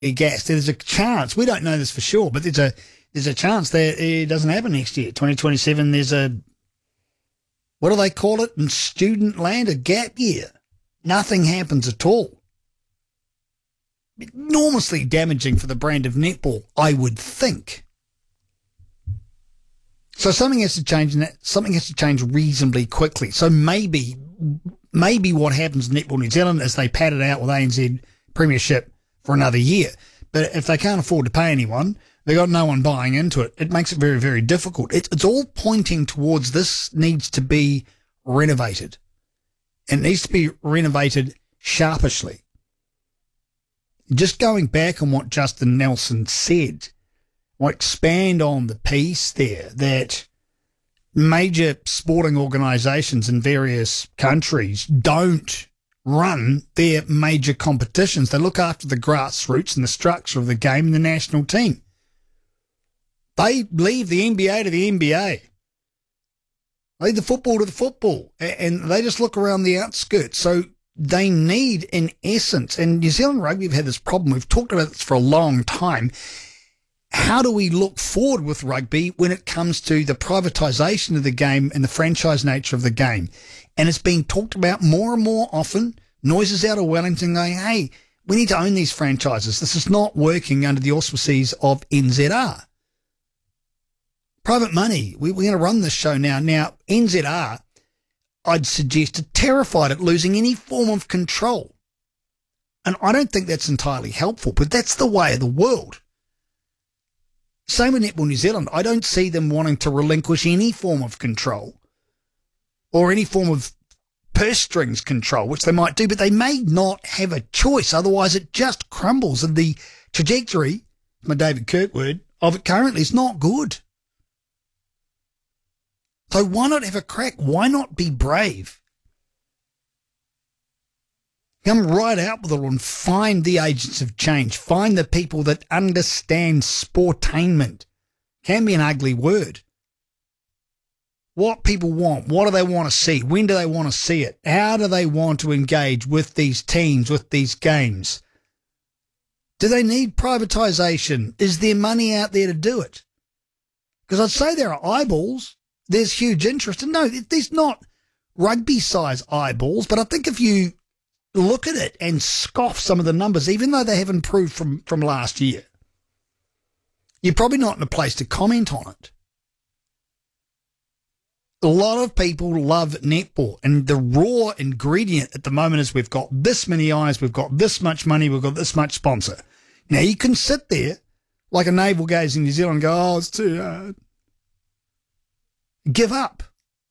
gassed. There's a chance, we don't know this for sure, but there's a chance that it doesn't happen next year. 2027, there's a, what do they call it in student land? A gap year. Nothing happens at all. Enormously damaging for the brand of netball, I would think. So something has to change, and something has to change reasonably quickly. So maybe what happens in Netball New Zealand is they pad it out with ANZ Premiership for another year. But if they can't afford to pay anyone, they got no one buying into it. It makes it very, very difficult. It's all pointing towards this needs to be renovated. It needs to be renovated sharpishly. Just going back on what Justin Nelson said, I'll expand on the piece there that major sporting organisations in various countries don't run their major competitions. They look after the grassroots and the structure of the game and the national team. They leave the NBA to the NBA. Leave the football to the football. And they just look around the outskirts. So they need, in essence, and New Zealand Rugby have had this problem. We've talked about this for a long time. How do we look forward with rugby when it comes to the privatisation of the game and the franchise nature of the game? And it's being talked about more and more often. Noises out of Wellington going, hey, we need to own these franchises. This is not working under the auspices of NZR. Private money. We're going to run this show now. Now, NZR, I'd suggest, are terrified at losing any form of control. And I don't think that's entirely helpful, but that's the way of the world. Same with Netball New Zealand. I don't see them wanting to relinquish any form of control or any form of purse strings control, which they might do, but they may not have a choice. Otherwise, it just crumbles. And the trajectory, my David Kirk word, of it currently is not good. So why not have a crack? Why not be brave? Come right out with it and find the agents of change. Find the people that understand sportainment. Can be an ugly word. What people want. What do they want to see? When do they want to see it? How do they want to engage with these teams, with these games? Do they need privatisation? Is there money out there to do it? Because I'd say there are eyeballs. There's huge interest. And no, there's not rugby-size eyeballs, but I think if you look at it and scoff some of the numbers, even though they have improved from last year, you're probably not in a place to comment on it. A lot of people love netball, and the raw ingredient at the moment is we've got this many eyes, we've got this much money, we've got this much sponsor. Now, you can sit there like a navel gaze in New Zealand and go, oh, it's too hard. Give up.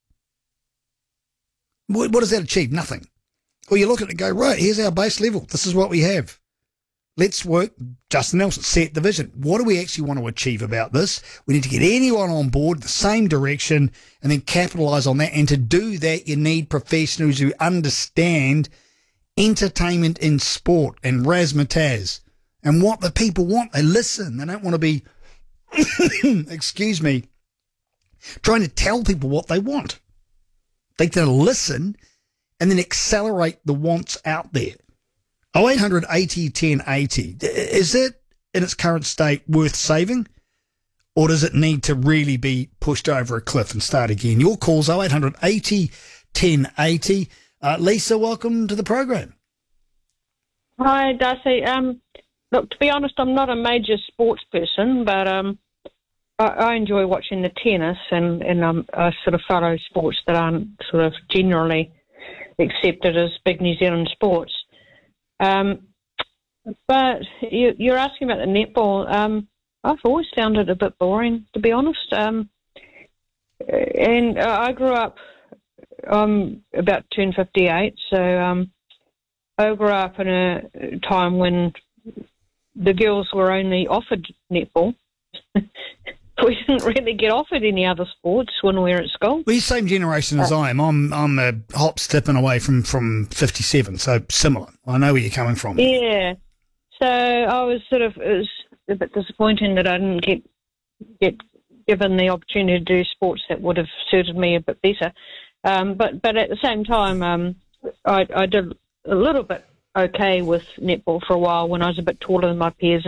What does that achieve? Nothing. Or you look at it and go, right, here's our base level. This is what we have. Let's work. Justin Nelson set the vision. What do we actually want to achieve about this? We need to get anyone on board the same direction and then capitalise on that. And to do that, you need professionals who understand entertainment in sport and razzmatazz and what the people want. They listen. They don't want to be, excuse me, trying to tell people what they want. They can listen and then accelerate the wants out there. 0800 80 10 80. Is it in its current state worth saving, or does it need to really be pushed over a cliff and start again? Your call's 0800 80 10 80. Lisa, welcome to the program. Hi, Darcy. Look, to be honest, I'm not a major sports person, but I enjoy watching the tennis, and I sort of follow sports that aren't sort of generally accepted as big New Zealand sports. But you're asking about the netball. I've always found it a bit boring, to be honest. And I grew up, I'm about to turn 58, so I grew up in a time when the girls were only offered netball. We didn't really get offered any other sports when we were at school. Well, you're the same generation as I am. I'm a hop, stepping away from 57, so similar. I know where you're coming from. Yeah. So I was it was a bit disappointing that I didn't get given the opportunity to do sports that would have suited me a bit better. But at the same time, I did a little bit okay with netball for a while when I was a bit taller than my peers.